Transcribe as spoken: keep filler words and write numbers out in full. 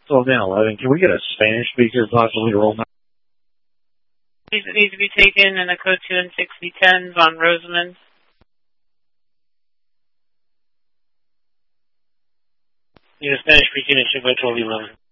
twelve down eleven. Can we get a Spanish speaker possibly to roll now? Please, it needs to be taken in the code two and sixty ten on Rosamond. Need a Spanish speaking at twelve eleven.